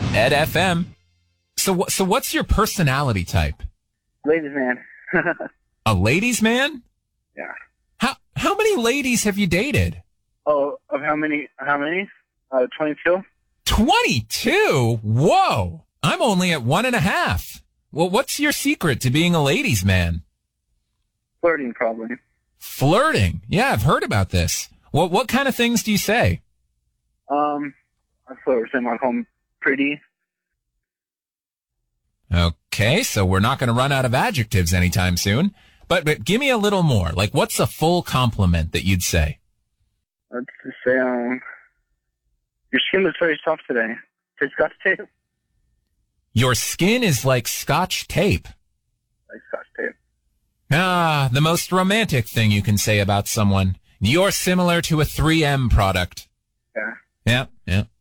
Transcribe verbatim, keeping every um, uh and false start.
Ed F M. So, so what's your personality type? Ladies man. A ladies man? Yeah. How how many ladies have you dated? Oh, of how many? How many? Uh, twenty-two. Twenty-two? Whoa! I'm only at one and a half. Well, what's your secret to being a ladies man? Flirting, probably. Flirting? Yeah, I've heard about this. What what kind of things do you say? Um, I flirt with them like I'm pretty. Okay, so we're not going to run out of adjectives anytime soon. But but give me a little more. Like, what's a full compliment that you'd say? Let's just say, um, your skin looks very soft today. It's Scotch tape. Your skin is like Scotch tape. Like Scotch tape. Ah, the most romantic thing you can say about someone. You're similar to a three M product. Yeah. Yeah, yeah.